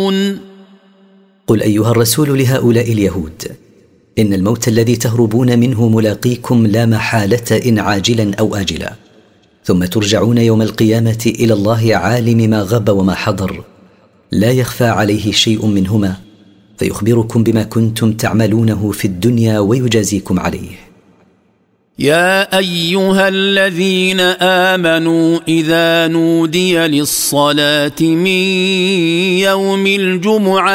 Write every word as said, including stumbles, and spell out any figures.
قل أيها الرسول لهؤلاء اليهود: إن الموت الذي تهربون منه ملاقيكم لا محالة، إن عاجلا أو آجلا، ثم ترجعون يوم القيامة إلى الله عالم ما غب وما حضر، لا يخفى عليه شيء منهما، فيخبركم بما كنتم تعملونه في الدنيا ويجازيكم عليه. يا أيها الذين آمنوا إذا نودي للصلاة من يوم الجمعة